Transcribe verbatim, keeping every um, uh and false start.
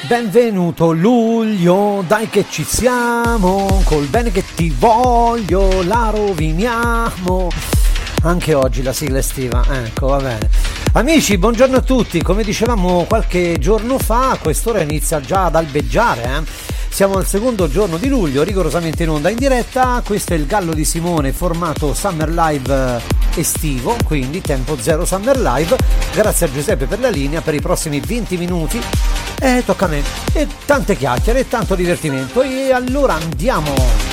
Benvenuto luglio, dai che ci siamo, col bene che ti voglio, la roviniamo. Anche oggi la sigla estiva, ecco, va bene. Amici, buongiorno a tutti, come dicevamo qualche giorno fa, quest'ora inizia già ad albeggiare, eh? Siamo al secondo giorno di luglio, rigorosamente in onda in diretta. Questo è il Gallo di Simone, formato Summer Live estivo, quindi tempo zero Summer Live. Grazie a Giuseppe per la linea per i prossimi venti minuti. E tocca a me. E tante chiacchiere e tanto divertimento. E allora andiamo.